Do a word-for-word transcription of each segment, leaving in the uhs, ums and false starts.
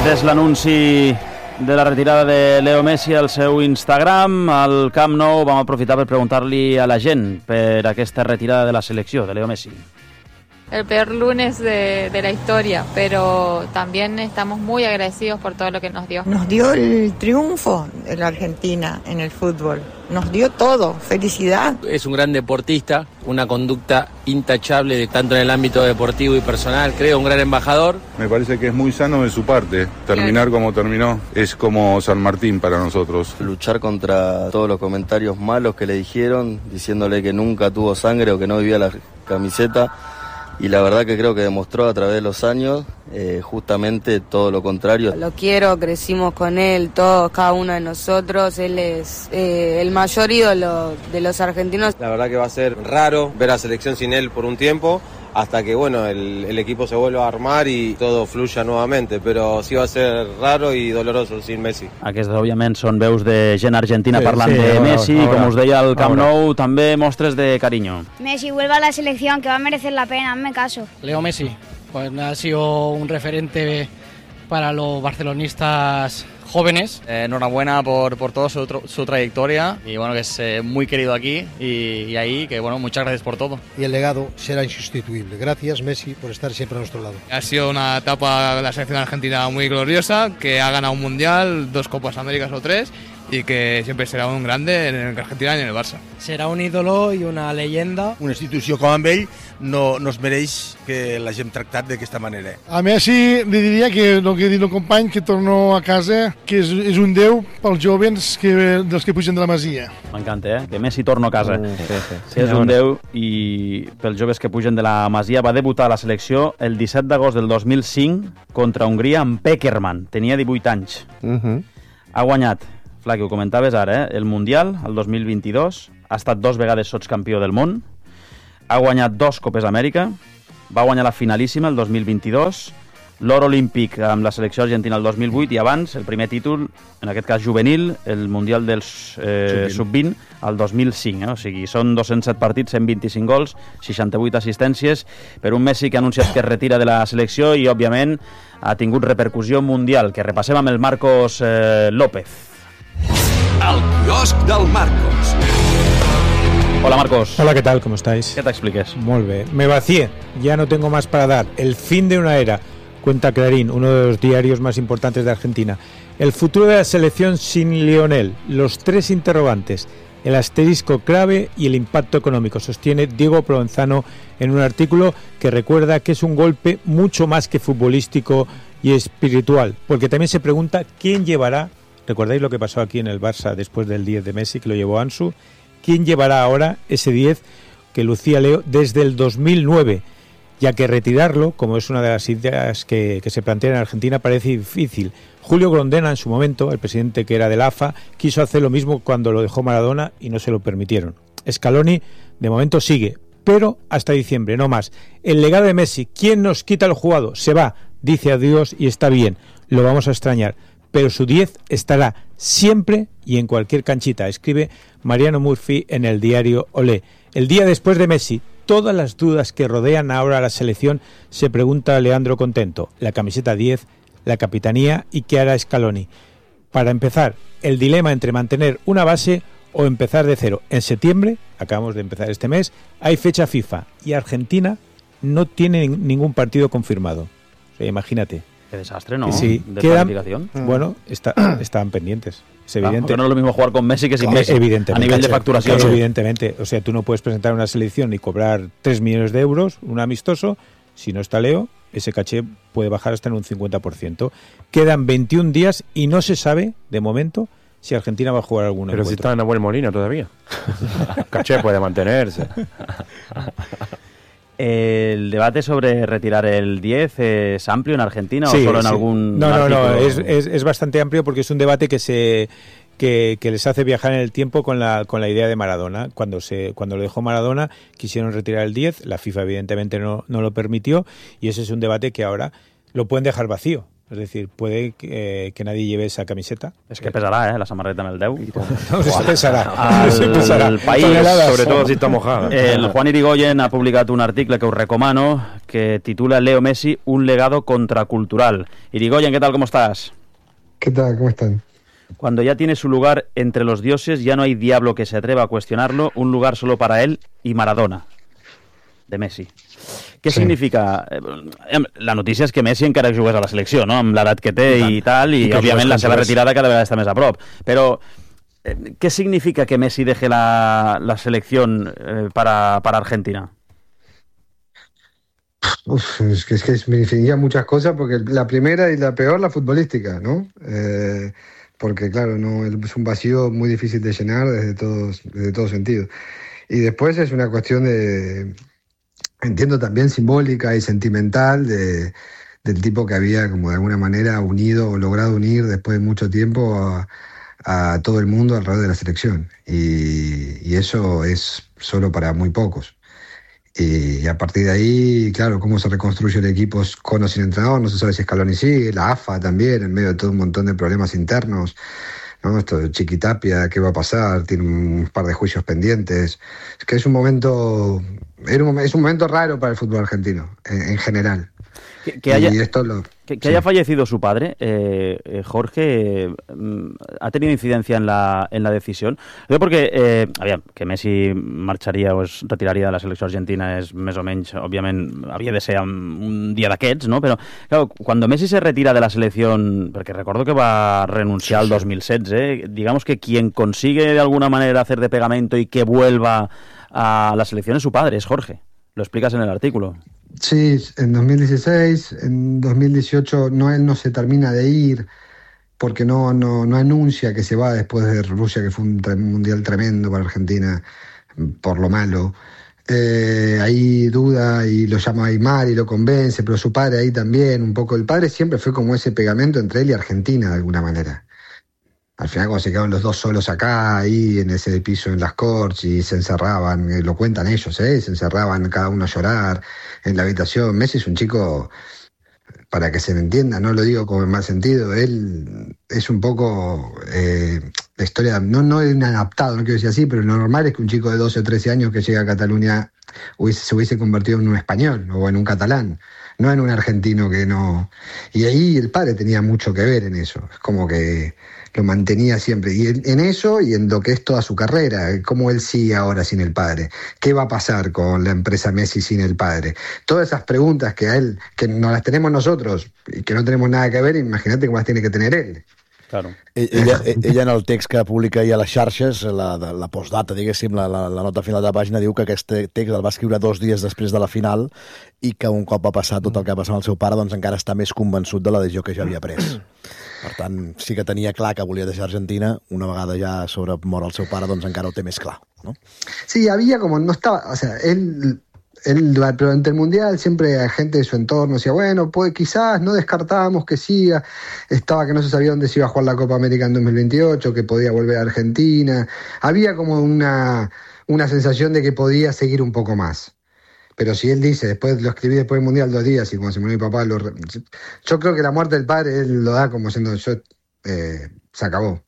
Aquest és l'anunci de la retirada de Leo Messi al seu Instagram. Al Camp Nou vam aprofitar per preguntar-li a la gent per aquesta retirada de la selecció de Leo Messi. El peor lunes de, de la historia, pero también estamos muy agradecidos por todo lo que nos dio. Nos dio el triunfo de la Argentina en el fútbol, nos dio todo, felicidad. Es un gran deportista, una conducta intachable de, tanto en el ámbito deportivo y personal, creo un gran embajador. Me parece que es muy sano de su parte, terminar como terminó, es como San Martín para nosotros. Luchar contra todos los comentarios malos que le dijeron, diciéndole que nunca tuvo sangre o que no vivía la camiseta. Y la verdad que creo que demostró a través de los años eh, justamente todo lo contrario. Lo quiero, crecimos con él, todos, cada uno de nosotros. Él es eh, el mayor ídolo de los argentinos. La verdad que va a ser raro ver a la selección sin él por un tiempo, hasta que bueno el, el equipo se vuelva a armar y todo fluya nuevamente, però sí va a ser raro i doloroso sin Messi. Aquestes, òbviament, són veus de gent argentina sí, parlant sí, de ahora, Messi, ahora, com us deia al Camp ahora. Nou, també mostres de cariño. Messi, vuelva a la selección, que va a merecer la pena, hazme caso. Leo Messi, pues ha sido un referente para los barcelonistas jóvenes. Eh, enhorabuena por, por toda su, su trayectoria y bueno, que es eh, muy querido aquí y, y ahí, que bueno, muchas gracias por todo. Y el legado será insustituible. Gracias, Messi, por estar siempre a nuestro lado. Ha sido una etapa de la selección argentina muy gloriosa, que ha ganado un mundial, dos Copas Américas o tres, y que siempre será un grande en Argentina y en el Barça. Serà un ídolo i una leyenda. Una institució com amb ell no, no es mereix que l'hagin tractat d'aquesta manera. A Messi li diria que el que ha dit el company, que torno a casa, que és, és un déu pels jovens que, dels que pugen de la Masia. M'encanta, eh? Que Messi torno a casa. Uh, sí, sí. Sí, és un déu i pels joves que pugen de la Masia. Va debutar a la selecció el disset d'agost del dos mil cinc contra Hongria amb Pekerman. Tenia divuit anys. Uh -huh. Ha guanyat, Flaqui, ho comentaves ara, eh? el Mundial, el dos mil vint-i-dos, ha estat dos vegades sotscampió del món, ha guanyat dos Copes Amèrica, va guanyar la finalíssima el dos mil vint-i-dos, l'or olímpic amb la selecció argentina el dos mil vuit i abans el primer títol, en aquest cas juvenil, el Mundial dels eh, sub vint el dos mil cinc. Eh? O sigui, són dos-cents set partits, cent vint-i-cinc gols, seixanta-vuit assistències per un Messi que ha anunciat que es retira de la selecció i, òbviament, ha tingut repercussió mundial, que repassem amb el Marcos eh, López. El quiosc del Marcos. Hola, Marcos. Hola, ¿qué tal? ¿Cómo estáis? ¿Qué te expliques? Muy bien. Me vacié. Ya no tengo más para dar. El fin de una era, cuenta Clarín, uno de los diarios más importantes de Argentina. El futuro de la selección sin Lionel. Los tres interrogantes. El asterisco clave y el impacto económico, sostiene Diego Provenzano en un artículo que recuerda que es un golpe mucho más que futbolístico y espiritual, porque también se pregunta quién llevará. ¿Recordáis lo que pasó aquí en el Barça después del diez de Messi, que lo llevó Ansu? ¿Quién llevará ahora ese diez que lucía Leo desde el dos mil nueve? Ya que retirarlo, como es una de las ideas que, que se plantean en Argentina, parece difícil. Julio Grondona, en su momento, el presidente que era del A F A, quiso hacer lo mismo cuando lo dejó Maradona y no se lo permitieron. Scaloni, de momento, sigue, pero hasta diciembre, no más. El legado de Messi, ¿quién nos quita el jugado? Se va, dice adiós y está bien, lo vamos a extrañar. Pero su diez estará siempre y en cualquier canchita, escribe Mariano Murphy en el diario Olé. El día después de Messi, todas las dudas que rodean ahora a la selección, se pregunta Leandro Contento. La camiseta diez, la capitanía y qué hará Scaloni. Para empezar, el dilema entre mantener una base o empezar de cero. En septiembre, acabamos de empezar este mes, hay fecha FIFA y Argentina no tiene ningún partido confirmado. O sea, imagínate. Qué desastre, ¿no? Sí, de quedan, planificación. Bueno, está, estaban pendientes. Es evidente. Ah, no es lo mismo jugar con Messi que sin Messi. Evidentemente. A nivel de facturación. Claro, evidentemente. O sea, tú no puedes presentar una selección y cobrar tres millones de euros, un amistoso. Si no está Leo, ese caché puede bajar hasta en un cincuenta por ciento. Quedan veintiún días y no se sabe, de momento, si Argentina va a jugar alguna. Pero encuentro. si está Nahuel Molina todavía. Caché puede mantenerse. El debate sobre retirar el diez es amplio en Argentina sí, o solo en sí. algún No, no, artículo? no, es, es, es bastante amplio porque es un debate que se que, que les hace viajar en el tiempo con la con la idea de Maradona. Cuando se cuando lo dejó Maradona quisieron retirar el diez, la FIFA evidentemente no, no lo permitió y ese es un debate que ahora lo pueden dejar vacío. Es decir, puede que, que nadie lleve esa camiseta. Es que pesará, ¿eh? La samarreta amb el deu. No, eso pesará. El, sí pesará. el país, sobre todo si está mojada. El Juan Irigoyen ha publicat un article que us recomano que titula Leo Messi, un legado contracultural. Irigoyen, ¿qué tal? ¿Cómo estás? ¿Qué tal? ¿Cómo están? Cuando ya tiene su lugar entre los dioses, ya no hay diablo que se atreva a cuestionarlo, un lugar solo para él y Maradona, de Messi. Què sí. significa? La notícia és que Messi encara jugués a la selecció, no? Amb l'edat que té i, i tal, i, I òbviament la seva retirada cada vegada està més a prop. Però eh, què significa que Messi deje la, la selección eh, para, para Argentina? Uf, es que, es que significa muchas cosas, porque la primera y la peor, la futbolística, ¿no? Eh, porque claro, no es un vacío muy difícil de llenar desde todos, desde todo sentido. Y después es una cuestión de... entiendo también simbólica y sentimental de, del tipo que había como de alguna manera unido o logrado unir después de mucho tiempo a, a todo el mundo alrededor de la selección. Y, y eso es solo para muy pocos. Y, y a partir de ahí, claro, cómo se reconstruye el equipo con o sin entrenador, no se sabe si Scaloni sigue, la A F A también, en medio de todo un montón de problemas internos. ¿No? Esto de Chiquitapia, ¿qué va a pasar? Tiene un par de juicios pendientes. Es que es un momento, era un, es un momento raro para el fútbol argentino, en, en general. Que, que, haya, y esto lo, que, que sí. haya fallecido su padre, eh, eh, Jorge, eh, ¿ha tenido incidencia en la, en la decisión? Yo porque, eh, aviam, que Messi marxaria o es retiraria de la selecció argentina és més o menys, òbviament, havia de ser un dia d'aquests, no? Però, claro, cuando Messi se retira de la selección, porque recuerdo que va a renunciar al dos mil setze, digamos que quien consigue de alguna manera hacer de pegamento y que vuelva a la selección es su padre, es Jorge. Lo explicas en el artículo. Sí, en dos mil dieciséis, en dos mil dieciocho no, él no se termina de ir porque no, no, no anuncia que se va después de Rusia, que fue un tre- mundial tremendo para Argentina por lo malo. Eh, ahí duda y lo llama a Aymar y lo convence, pero su padre ahí también, un poco. El padre siempre fue como ese pegamento entre él y Argentina de alguna manera. Al final cuando se quedaron los dos solos acá, ahí en ese piso en las Corts y se encerraban, eh, lo cuentan ellos, ¿eh? Se encerraban cada uno a llorar en la habitación. Messi es un chico, para que se me entienda, no lo digo como en mal sentido, él es un poco eh, la historia, no, no inadaptado, no quiero decir así, pero lo normal es que un chico de doce o trece años que llega a Cataluña hubiese, se hubiese convertido en un español o en un catalán, no en un argentino que no... Y ahí el padre tenía mucho que ver en eso, es como que lo mantenía siempre, y en eso y en lo que es toda su carrera, cómo él sigue ahora sin el padre, qué va a pasar con la empresa Messi sin el padre, todas esas preguntas que a él, que no las tenemos nosotros y que no tenemos nada que ver, imagínate cómo las tiene que tener él. Claro. Ella, ella en el text que publica ahir a les xarxes, la, la postdata, diguéssim, la, la, la nota final de la pàgina, diu que aquest text el va escriure dos dies després de la final i que un cop va passar tot el que va passar amb el seu pare, doncs encara està més convençut de la decisió que ja havia pres. Per tant, sí que tenia clar que volia deixar Argentina, una vegada ja sobre mort el seu pare, doncs encara ho té més clar, ¿no? Sí, había como, no estaba, o sea, él... Él, durante el Mundial, siempre a gente de su entorno decía, bueno, pues quizás no descartábamos que siga. Estaba que no se sabía dónde se iba a jugar la Copa América en dos mil veintiocho, que podía volver a Argentina. Había como una, una sensación de que podía seguir un poco más. Pero si él dice, después lo escribí después del Mundial dos días y cuando se murió mi papá, lo, yo creo que la muerte del padre él lo da como siendo, yo, eh, se acabó.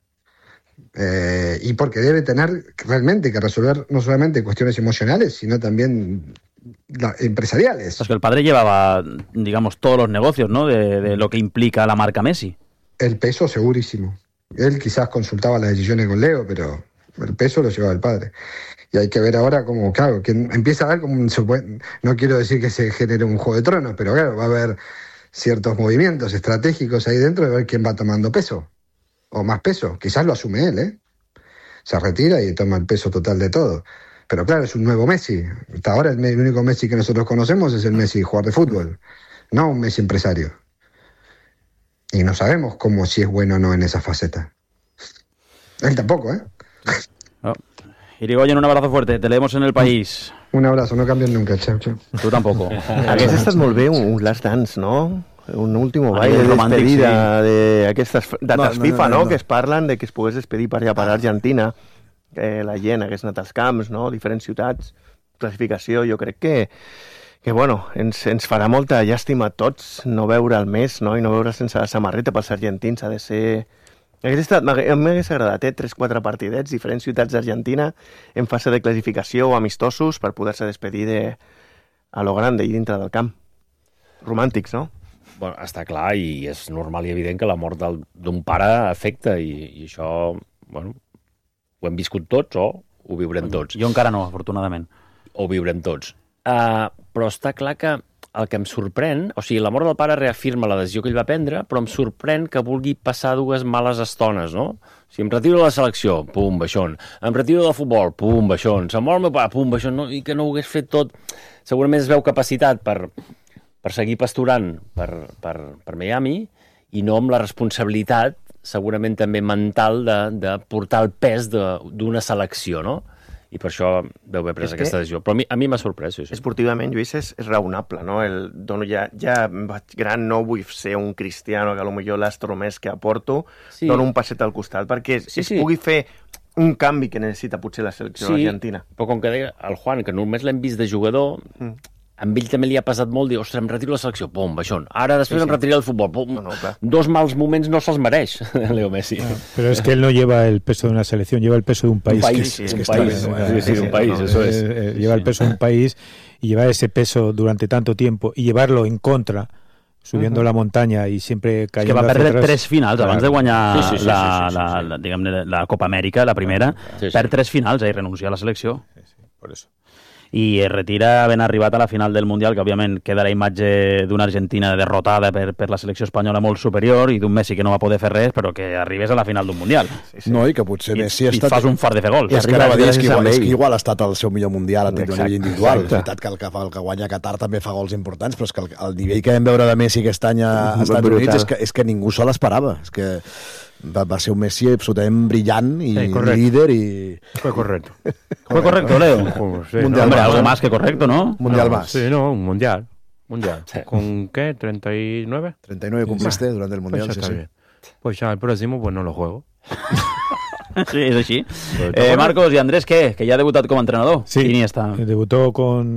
Eh, y porque debe tener realmente que resolver no solamente cuestiones emocionales, sino también la, empresariales. Es que el padre llevaba, digamos, todos los negocios, ¿no? De, de lo que implica la marca Messi. El peso, segurísimo. Él quizás consultaba las decisiones con Leo, pero el peso lo llevaba el padre. Y hay que ver ahora cómo, claro, que empieza a ver como un, no quiero decir que se genere un juego de tronos, pero claro, va a haber ciertos movimientos estratégicos ahí dentro de ver quién va tomando peso. O más peso, quizás lo asume él, ¿eh? Se retira y toma el peso total de todo. Pero claro, es un nuevo Messi. Hasta ahora el, el único Messi que nosotros conocemos es el Messi jugador de fútbol, no un Messi empresario. Y no sabemos cómo si es bueno o no en esa faceta. Él tampoco, ¿eh? Oh. Irigoyen, un abrazo fuerte, te leemos en El País. Un abrazo, no canvien nunca, chao, chao. Tu tampoco. Hagués estat molt bé un, un Last Dance, no? Un último baile de despedida sí. d'aquestes dates no, no, FIFA, no, no, no, que es parlen de que es pogués despedir per allà per Argentina, que la gent hagués anat als camps, no? Diferents ciutats, classificació, jo crec que que bueno, ens, ens farà molta llàstima a tots no veure el mes, no? I no veure sense la samarreta pels argentins, ha de ser... Estat, m'hagués agradat, eh? tres quatre partidets, diferents ciutats d'Argentina, en fase de classificació o amistosos, per poder-se despedir de, a lo grande i dintre del camp. Romàntics, no? Bueno, està clar i és normal i evident que la mort d'un pare afecta i, i això, bueno, ho hem viscut tots o ho viurem tots. Jo encara no, afortunadament. Ho viurem tots. Uh, però està clar que el que em sorprèn, o sigui, la mort del pare reafirma la decisió que ell va prendre, però em sorprèn que vulgui passar dues males estones, no? Si em retiro de la selecció, pum, baixón. Em retiro del futbol, pum, baixón. Se'm mor el meu pare, pum, baixón. No? I que no ho hagués fet tot. Segurament es veu capacitat per, per seguir pasturant per, per, per Miami i no amb la responsabilitat, segurament també mental, de, de portar el pes d'una selecció, no? I per això deu haver pres aquesta decisió. Però a mi, a mi m'ha sorprès, sí, sí. Esportivament, Lluís, és, és raonable, no? El, dono ja, ja vaig gran, no vull ser un cristiano que potser l'astro més que aporto, sí. Dono un passet al costat, perquè sí, es sí. pugui fer un canvi que necessita potser la selecció sí, argentina. Però com que deia el Juan, que només l'hem vist de jugador... Mm. Amb ell també li ha passat molt dir, ostres, em retiro la selecció, pum, baixón. Ara després sí, sí. em retiré del futbol, pum. No, no, dos mals moments no se'ls mereix, Leo Messi. No, pero es que él no lleva el peso de una selección, lleva el peso de un país. Un país, que, sí, que un país. Sí, sí, sí, sí, un país, no, eso es. Eh, eh, lleva el peso de un país y llevar ese peso durante tanto tiempo y llevarlo en contra, subiendo uh-huh. la montaña y siempre cayendo... Es que va perdre atrás. tres finals claro. abans de guanyar sí, sí, sí, la, sí, sí, sí, la, sí. la, diguem, la Copa Amèrica, la primera, sí, sí. perd tres finals i renuncia a la selecció. Sí, sí, por eso. I es retira ben arribat a la final del Mundial, que òbviament queda la imatge d'una Argentina derrotada per, per la selecció espanyola molt superior i d'un Messi que no va poder fer res, però que arribés a la final d'un Mundial. Sí, sí. No, i que potser I, Messi ha estat... I fas un fart de fer gols. I és que anava a dir, és que, igual, és que igual ha estat el seu millor Mundial a nivell individual. És veritat que el que, fa, el que guanya Qatar també fa gols importants, però és que el, el nivell que vam veure de Messi aquest any a, a Estats Units és que, és que ningú se l'esperava. És que va, va ser un Messi absolutament brillant i sí, líder i... Fue correcto. Fue correcto, Leo. Sí, mundial no, hombre, algo más que correcto, ¿no? Mundial no, más. Sí, no, un mundial. Mundial. Sí. ¿Con qué? ¿treinta y nueve? treinta y nueve cumpliste sí. durante el Mundial, pues sí, sí. Bien. Pues ya el próximo pues no lo juego. Sí, és així. Eh, Marcos y Andrés, ¿qué? Que ya ha debutado como entrenador. Sí, Iniesta. Debutó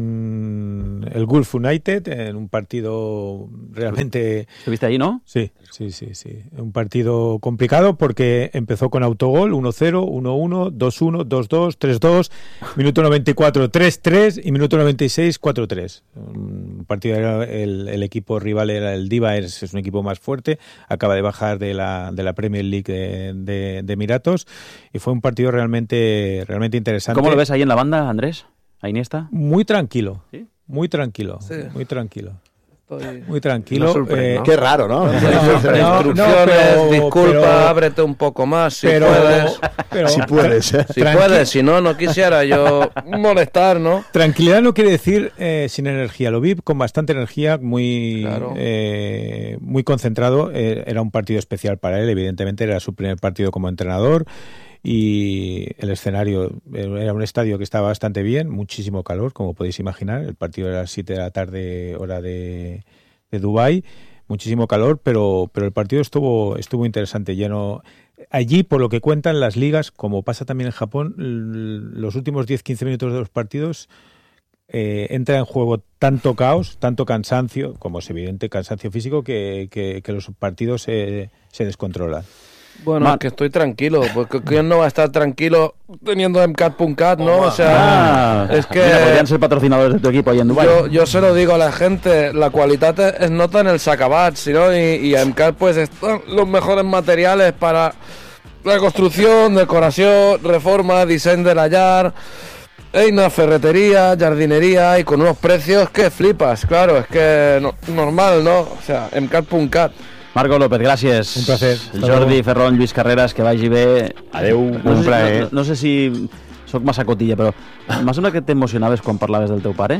con el Gulf United en un partido realmente... ¿Estuviste ahí, no? Sí, sí, sí, sí. Un partido complicado porque empezó con autogol, uno cero, uno uno, dos uno, dos dos, tres dos, minuto noventa y cuatro, tres tres y minuto noventa y seis, cuatro tres. Un partido, era el, el equipo rival era el Diva, es, es un equipo más fuerte, acaba de bajar de la, de la Premier League de, de, de Emiratos. Y fue un partido realmente, realmente interesante. ¿Cómo lo ves ahí en la banda, Andrés? ¿A Iniesta? Muy tranquilo, ¿sí? Muy tranquilo, sí. muy tranquilo. Estoy... Muy tranquilo. No eh, ¿no? Qué raro, ¿no? no, no, no, Instrucciones, no, pero, disculpa, pero, ábrete un poco más si pero, puedes. Pero, si puedes, ¿eh? Si puedes, si no, no quisiera yo molestar, ¿no? Tranquilidad no quiere decir eh, sin energía. Lo vi con bastante energía, muy, claro. eh, muy concentrado. Eh, era un partido especial para él, evidentemente, era su primer partido como entrenador. Y el escenario era un estadio que estaba bastante bien, muchísimo calor, como podéis imaginar. El partido era a las siete de la tarde, hora de, de Dubái, muchísimo calor, pero, pero el partido estuvo, estuvo interesante, lleno. Allí, por lo que cuentan las ligas, como pasa también en Japón, los últimos diez a quince minutos de los partidos eh, entra en juego tanto caos, tanto cansancio, como es evidente, cansancio físico, que, que, que los partidos se, se descontrolan. Bueno, es que estoy tranquilo, porque ¿quién no va a estar tranquilo teniendo M C A T punto cat, no? O sea, ah, es que... Mira, podrían ser patrocinadores de tu equipo ahí en Dubái. Yo, yo se lo digo a la gente, la calidad es nota en el sacabats, ¿no? Y, y a M C A T pues están los mejores materiales para la construcción, decoración, reforma, diseño de la llar, eina, ferretería, jardinería y con unos precios que flipas, claro, es que no, normal, ¿no? O sea, M C A T punto cat. Marco López, gràcies. Un placer. Jordi Ferron, Lluís Carreras, que vagi bé. Adeu, no un sé, plaer. No, no sé si sóc massa cotilla, però m'ha semblat que t'emocionaves quan parlaves del teu pare?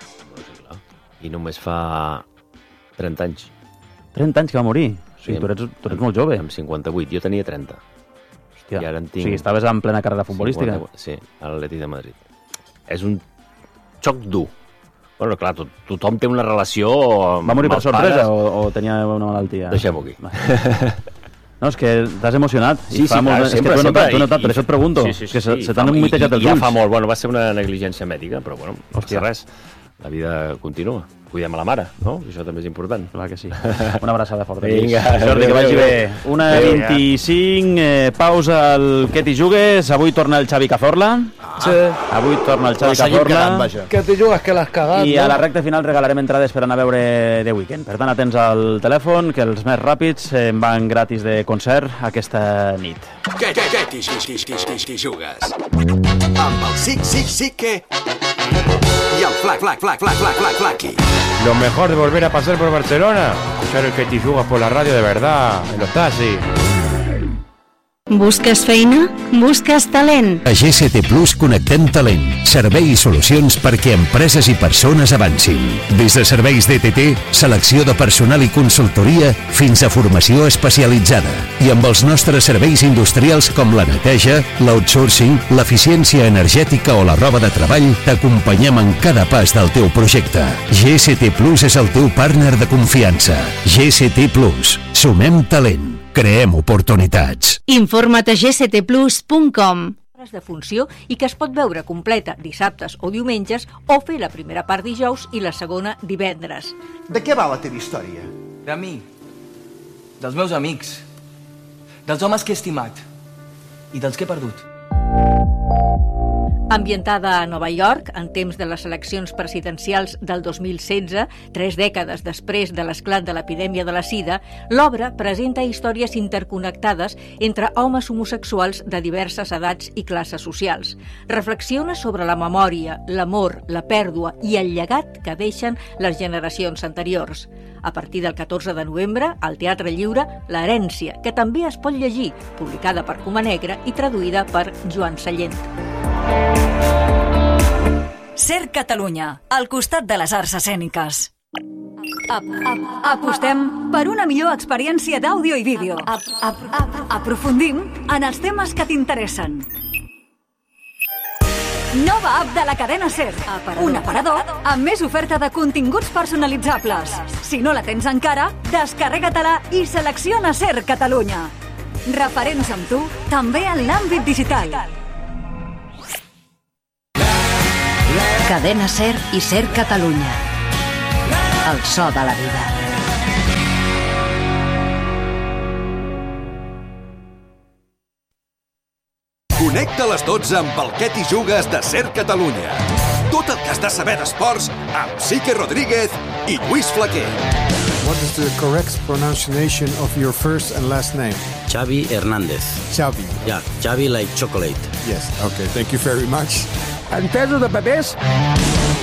I només fa trenta anys. trenta anys que va morir? O sigui, Sí, tu, ets, tu ets molt jove. Amb cinquanta-vuit, jo tenia trenta. Hòstia. I ara en tinc... O sigui, estaves en plena carrera futbolística? cinquanta, sí, a l'Atlètic de Madrid. És un xoc dur. Bueno, clar, to tothom té una relació... Va morir per sorpresa o, o tenia una malaltia? Deixem-ho aquí. No, és que t'has emocionat. Sí, sí, clar, molt... sempre, és que sempre. T'ho he notat, per això et pregunto. Sí, sí, sí, que se, sí, se t'han emmitejat els ulls. Ja fa molt, bueno, va ser una negligència mèdica, però bueno, hòstia, res. la vida continua. Cuidem a la mare, no? Això també és important. Clar que sí. Una abraçada forta. Vinga, Jordi, que vagi bé. Una vint-i-cinc, eh, pausa al Que t'hi jugues. Avui torna el Xavi Cazorla. Sí. Avui torna el Xavi Cazorla. Que t'hi jugues, que l'has cagat, I no? a la recta final regalarem entrades per anar a veure The Weeknd. Per tant, atents al telèfon, que els més ràpids en van gratis de concert aquesta nit. Que, que, que t'hi jugues? Amb el Sic, Sic, Sic, que... Y el flac, flac, flac, flac, flac, flac, flaqui. Lo mejor de volver a pasar por Barcelona, escuchar el Que t'hi jugues por la radio de verdad, en los taxis. Busques feina? Busques talent? A G C T Plus connectem talent, servei i solucions perquè empreses i persones avancin. Des de serveis D T T, selecció de personal i consultoria, fins a formació especialitzada. I amb els nostres serveis industrials com la neteja, l'outsourcing, l'eficiència energètica o la roba de treball, t'acompanyem en cada pas del teu projecte. G C T Plus és el teu partner de confiança. G C T Plus. Sumem talent. Creem oportunitats. Informa't a g c t plus punt com. De funció i que es pot veure completa dissabtes o diumenges o fer la primera part dijous i la segona divendres. De què va la teva història? De mi, dels meus amics, dels homes que he estimat i dels que he perdut. Ambientada a Nova York, en temps de les eleccions presidencials del dos mil setze, tres dècades després de l'esclat de l'epidèmia de la sida, l'obra presenta històries interconnectades entre homes homosexuals de diverses edats i classes socials. Reflexiona sobre la memòria, l'amor, la pèrdua i el llegat que deixen les generacions anteriors. A partir del catorze de novembre, al Teatre Lliure, L'herència, que també es pot llegir, publicada per Coma Negra i traduïda per Joan Sallent. Ser Catalunya, al costat de les arts escèniques. Ap, ap, apostem per una millor experiència d'àudio i vídeo. Ap, ap, ap, aprofundim en els temes que t'interessen. Nova app de la cadena SER. Aparador. Un aparador amb més oferta de continguts personalitzables. Si no la tens encara, descarrega-te-la i selecciona SER Catalunya. Referents amb tu, també en l'àmbit digital. Cadena SER i SER Catalunya. El so de la vida. Connecta a les dotze amb el Que t'hi jugues de SER Catalunya. Tot el que has de saber d'esports amb Sique Rodríguez i Lluís Flaquer. What is the correct pronunciation of your first and last name? Xavi Hernández. Xavi. Yeah, Xavi like chocolate. Yes, okay, thank you very much. Entesos de papers?